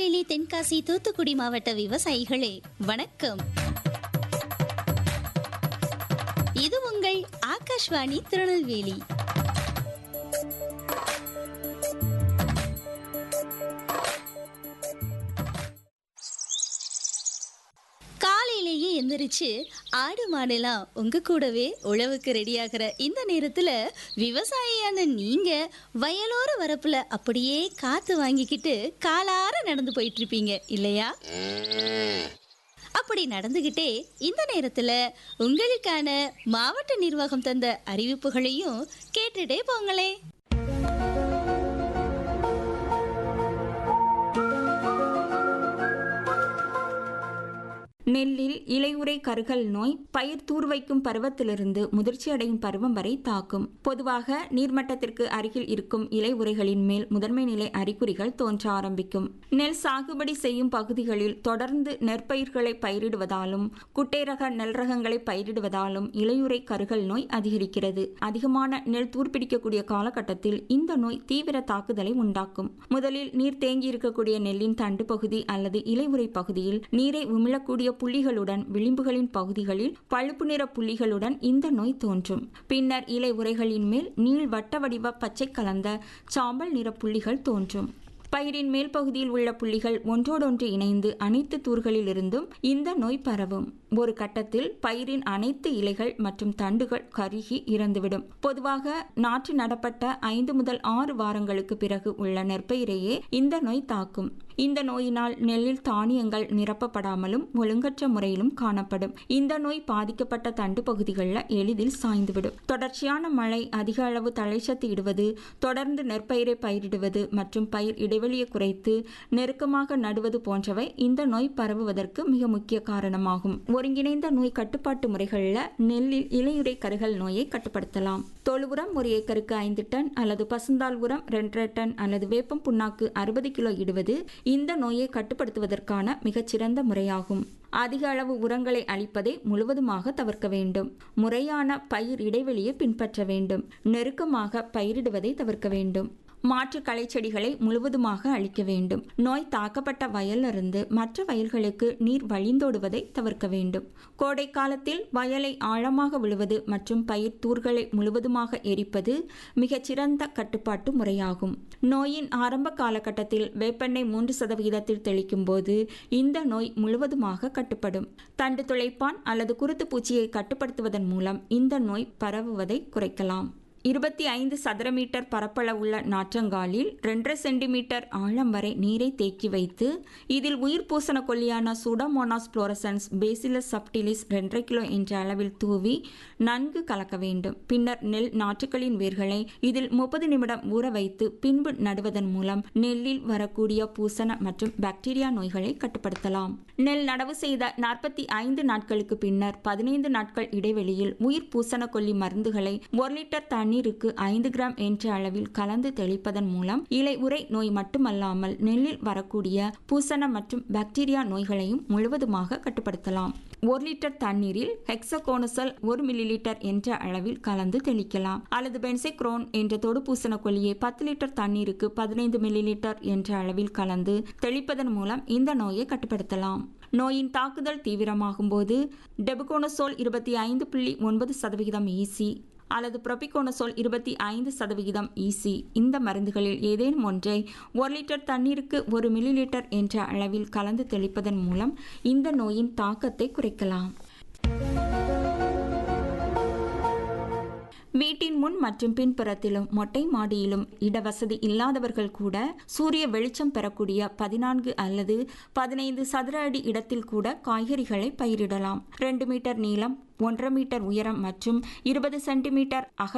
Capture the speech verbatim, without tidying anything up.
திருநெல்வேலி, தென்காசி, தூத்துக்குடி மாவட்ட விவசாயிகளே வணக்கம். இது உங்கள் ஆகாஷ்வாணி திருநெல்வேலி. காலையிலேயே எந்திரிச்சு ஆடு மாடெல்லாம் உங்க கூடவே உழவுக்கு ரெடியாகிற இந்த நேரத்துல விவசாயியான நீங்க வயலோர வரப்புல அப்படியே காத்து வாங்கிக்கிட்டு காலார நடந்து போயிட்டு இருப்பீங்க இல்லையா? அப்படி நடந்துகிட்டே இந்த நேரத்துல உங்களுக்கான மாவட்ட நிர்வாகம் தந்த அறிவிப்புகளையும் கேட்டுட்டே போங்களே. நெல்லில் இலையுறை கருகல் நோய் பயிர் தூர் வைக்கும் பருவத்திலிருந்து முதிர்ச்சி அடையும் பருவம் வரை தாக்கும். பொதுவாக நீர்மட்டத்திற்கு அருகில் இருக்கும் இலை உரைகளின் மேல் முதன்மை நிலை அறிகுறிகள் தோன்ற ஆரம்பிக்கும். நெல் சாகுபடி செய்யும் பகுதிகளில் தொடர்ந்து நெற்பயிர்களை பயிரிடுவதாலும் குட்டை ரக நெல் ரகங்களை பயிரிடுவதாலும் இலையுறை கருகல் நோய் அதிகரிக்கிறது. அதிகமான நெல் தூர்பிடிக்கக்கூடிய காலகட்டத்தில் இந்த நோய் தீவிர தாக்குதலை உண்டாக்கும். முதலில் நீர் தேங்கி இருக்கக்கூடிய நெல்லின் தண்டு பகுதி அல்லது இலையுறை பகுதியில் நீரை உமிழக்கூடிய புள்ளிகளுடன் விளிம்புகளின் பகுதிகளில் பழுப்பு நிற புள்ளிகளுடன் இந்த நோய் தோன்றும். பின்னர் இலை உரைகளின் மேல் நீள் வட்ட வடிவ பச்சை கலந்த சாம்பல் நிற புள்ளிகள் தோன்றும். பயிரின் மேல் பகுதியில் உள்ள புள்ளிகள் ஒன்றோடொன்று இணைந்து அனைத்து தூர்களில் இருந்தும் இந்த நோய் பரவும். ஒரு கட்டத்தில் பயிரின் அனைத்து இலைகள் மற்றும் தண்டுகள் கருகி இறந்துவிடும். பொதுவாக நாற்று நடப்பட்ட ஐந்து முதல் ஆறு வாரங்களுக்கு பிறகு உள்ள நெற்பயிரையே இந்த நோய் தாக்கும். இந்த நோயினால் நெல்லில் தானியங்கள் நிரப்பப்படாமலும் ஒழுங்கற்ற முறையிலும் காணப்படும். இந்த நோய் பாதிக்கப்பட்ட தண்டு பகுதிகளில் எளிதில் சாய்ந்துவிடும். தொடர்ச்சியான மழை, அதிக அளவு தழைச்சத்து இடுவது, தொடர்ந்து நெற்பயிரை பயிரிடுவது மற்றும் பயிர் இடைவெளியை குறைத்து நெருக்கமாக நடுவது போன்றவை இந்த நோய் பரவுவதற்கு மிக முக்கிய காரணமாகும். ஒருங்கிணைந்த நோய் கட்டுப்பாட்டு முறைகளில் நெல்லில் இலையுறை கருகல் நோயை கட்டுப்படுத்தலாம். தொழு உரம் ஒரு ஏக்கருக்கு ஐந்து டன் அல்லது பசுந்தாள் உரம் இரண்டரை டன் அல்லது வேப்பம் புண்ணாக்கு அறுபது கிலோ இடுவது இந்த நோயை கட்டுப்படுத்துவதற்கான மிகச்சிறந்த முறையாகும். அதிக அளவு உரங்களை அளிப்பதை முழுவதுமாக தவிர்க்க வேண்டும். முறையான பயிர் இடைவெளியை பின்பற்ற வேண்டும். நெருக்கமாக பயிரிடுவதை தவிர்க்க வேண்டும். மாற்று களைச்செடிகளை முழுவதுமாக அழிக்க வேண்டும். நோய் தாக்கப்பட்ட வயலிலிருந்து மற்ற வயல்களுக்கு நீர் வழிந்தோடுவதை தவிர்க்க வேண்டும். கோடை காலத்தில் வயலை ஆழமாக விழுவது மற்றும் பயிர் தூர்களை முழுவதுமாக எரிப்பது மிகச்சிறந்த கட்டுப்பாட்டு முறையாகும். நோயின் ஆரம்ப காலகட்டத்தில் வேப்பெண்ணெய் மூன்று சதவிகிதத்தில் தெளிக்கும் போது இந்த நோய் முழுவதுமாக கட்டுப்படும். தண்டு துளைப்பான் அல்லது குருத்து பூச்சியை கட்டுப்படுத்துவதன் மூலம் இந்த நோய் பரவுவதை குறைக்கலாம். இருபத்தி ஐந்து சதுர மீட்டர் பரப்பளவுள்ள நாற்றங்காலில் இரண்டரை சென்டிமீட்டர் ஆழம் வரை நீரை தேக்கி வைத்து இதில் உயிர் பூசண கொல்லியான சூடோமோனாஸ் புளோரசன்ஸ் பேசிலஸ் சப்டிலிஸ் இரண்டரை கிலோ என்ற அளவில் தூவி நன்கு கலக்க வேண்டும். பின்னர் நெல் நாற்றுகளின் வேர்களை இதில் முப்பது நிமிடம் ஊற வைத்து பின்பு நடுவதன் மூலம் நெல்லில் வரக்கூடிய பூசண மற்றும் பாக்டீரியா நோய்களை கட்டுப்படுத்தலாம். நெல் நடவு செய்த நாற்பத்தி ஐந்து நாட்களுக்கு பின்னர் பதினைந்து நாட்கள் இடைவெளியில் உயிர் பூசண கொல்லி மருந்துகளை ஒரு லிட்டர் தண்ணீருக்கு ஐந்து கிராம் என்ற அளவில் கலந்து தெளிப்பதன் மூலம் இலை உறை நோய் மட்டுமல்லாமல் நெல்லில் வரக்கூடிய பூசண மற்றும் பாக்டீரியா நோய்களையும் முழுவதுமாக கட்டுப்படுத்தலாம். ஒரு லிட்டர் தண்ணீரில் ஹெக்ஸகோனசோல் ஒரு மில்லி லிட்டர் என்ற அளவில் கலந்து தெளிக்கலாம். அல்லது பென்சைக்ரோன் என்ற தொடு பூசண கொல்லியை பத்து லிட்டர் தண்ணீருக்கு பதினைந்து மில்லி லிட்டர் என்ற அளவில் கலந்து தெளிப்பதன் மூலம் இந்த நோயை கட்டுப்படுத்தலாம். நோயின் தாக்குதல் தீவிரமாகும் போது டெபுகோனசோல் இருபத்தி ஐந்து புள்ளி ஒன்பது சதவிகிதம் ஈசி அல்லது புரோபிகோனசோல் இருபத்தி ஐந்து சதவிகிதம் ஈசி இந்த மருந்துகளில் ஏதேனும் ஒன்றை ஒரு லிட்டர் தண்ணீருக்கு ஒரு மில்லி லிட்டர் என்ற அளவில் கலந்து தெளிப்பதன் மூலம் இந்த நோயின் தாக்கத்தை குறைக்கலாம். வீட்டின் முன் மற்றும் பின்புறத்திலும் மொட்டை மாடியிலும் இடவசதி இல்லாதவர்கள் கூட சூரிய வெளிச்சம் பெறக்கூடிய பதினான்கு அல்லது பதினைந்து சதுர அடி இடத்தில் கூட காய்கறிகளை பயிரிடலாம். ரெண்டு மீட்டர் நீளம், ஒன்றரை மீட்டர் உயரம் மற்றும் இருபது சென்டிமீட்டர் அகலம்